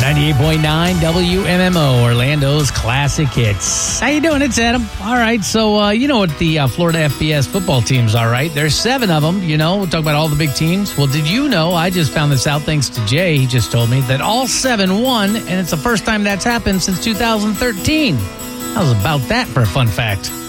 98.9 WMMO, Orlando's Classic Hits. How you doing? It's Adam. All right, so you know what the Florida FBS football teams are, right? There's 7 of them, you know. We'll talk about all the big teams. Well, did you know, I just found this out thanks to Jay. He just told me that all 7 won, and it's the first time that's happened since 2013. How's about that for a fun fact?